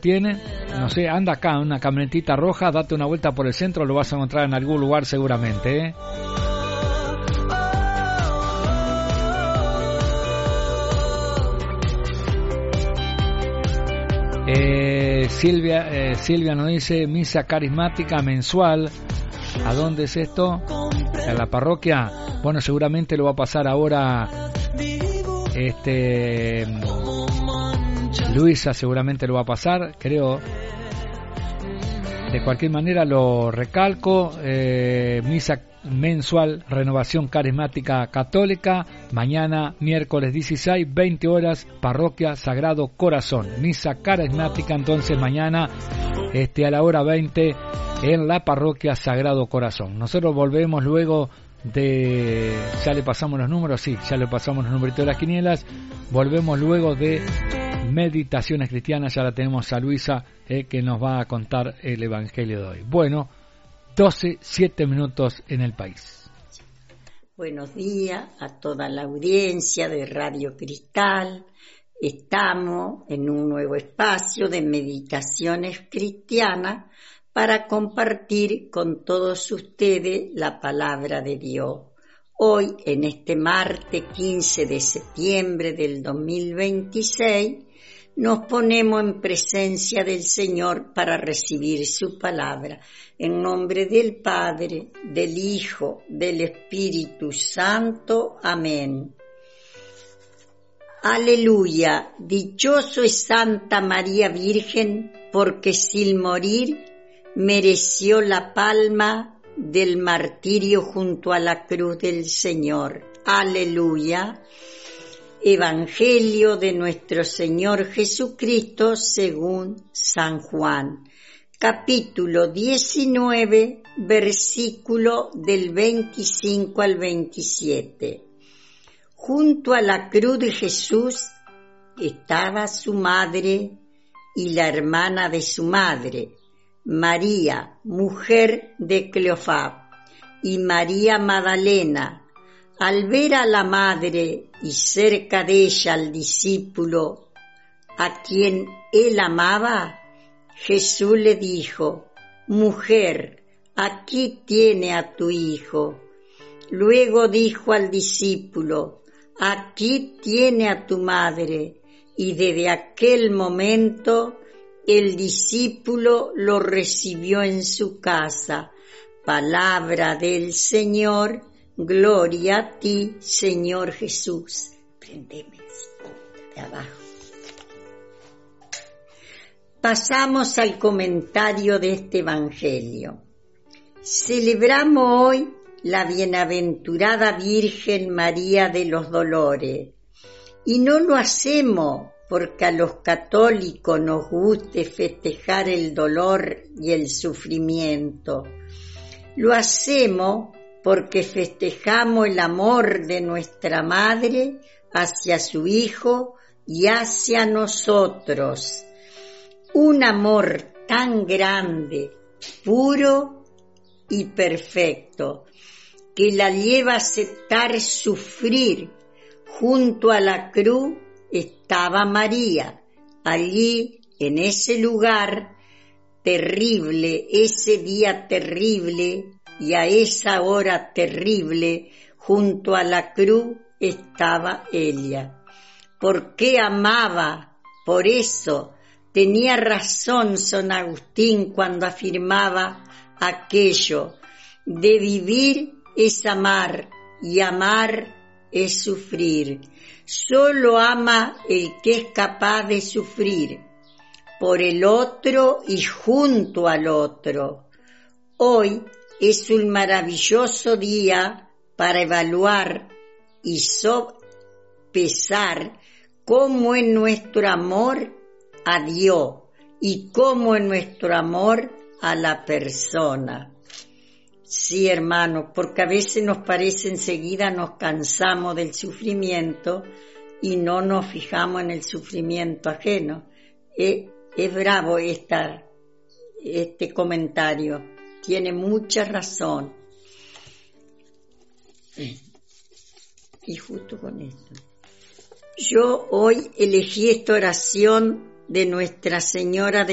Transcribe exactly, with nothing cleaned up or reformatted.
tiene. No sé, anda acá en una camionetita roja, date una vuelta por el centro, lo vas a encontrar en algún lugar seguramente, ¿eh? Eh, Silvia, eh, Silvia nos dice misa carismática mensual. ¿A dónde es esto? ¿A la parroquia? Bueno, seguramente lo va a pasar ahora este Luisa, seguramente lo va a pasar, creo. De cualquier manera lo recalco, eh, misa mensual, renovación carismática católica, mañana miércoles dieciséis, veinte horas, parroquia Sagrado Corazón, misa carismática entonces mañana este, a la hora veinte en la parroquia Sagrado Corazón. Nosotros volvemos luego de, ya le pasamos los números, sí, ya le pasamos los numeritos de las quinielas, volvemos luego de Meditaciones Cristianas, ya la tenemos a Luisa eh, que nos va a contar el Evangelio de hoy. Bueno, doce, siete minutos en el país. Buenos días a toda la audiencia de Radio Cristal. Estamos en un nuevo espacio de Meditaciones Cristianas para compartir con todos ustedes la palabra de Dios. Hoy, en este martes quince de septiembre del dos mil veintiséis, nos ponemos en presencia del Señor para recibir su palabra. En nombre del Padre, del Hijo, del Espíritu Santo. Amén. Aleluya. Dichoso es Santa María Virgen, porque sin morir mereció la palma del martirio junto a la cruz del Señor. Aleluya. Evangelio de nuestro Señor Jesucristo según San Juan, capítulo diecinueve, versículo del veinticinco al veintisiete. Junto a la cruz de Jesús estaba su madre y la hermana de su madre, María, mujer de Cleofás, y María Magdalena. Al ver a la madre y cerca de ella al discípulo a quien él amaba, Jesús le dijo: Mujer, aquí tiene a tu hijo. Luego dijo al discípulo: Aquí tiene a tu madre. Y desde aquel momento el discípulo lo recibió en su casa. Palabra del Señor. Gloria a ti, Señor Jesús. Prendeme de abajo. Pasamos al comentario de este Evangelio. Celebramos hoy la bienaventurada Virgen María de los Dolores, y no lo hacemos porque a los católicos nos guste festejar el dolor y el sufrimiento. Lo hacemos porque festejamos el amor de nuestra Madre hacia su Hijo y hacia nosotros. Un amor tan grande, puro y perfecto, que la lleva a aceptar sufrir. Junto a la cruz estaba María, allí en ese lugar terrible, ese día terrible, y a esa hora terrible, junto a la cruz estaba ella. ¿Por qué amaba? Por eso tenía razón San Agustín cuando afirmaba aquello: de vivir es amar y amar es sufrir. Solo ama el que es capaz de sufrir por el otro y junto al otro. Hoy es un maravilloso día para evaluar y sopesar cómo es nuestro amor a Dios y cómo es nuestro amor a la persona. Sí, hermanos, porque a veces nos parece enseguida nos cansamos del sufrimiento y no nos fijamos en el sufrimiento ajeno. Es, es bravo esta, este comentario. Tiene mucha razón. Y justo con esto. Yo hoy elegí esta oración de Nuestra Señora de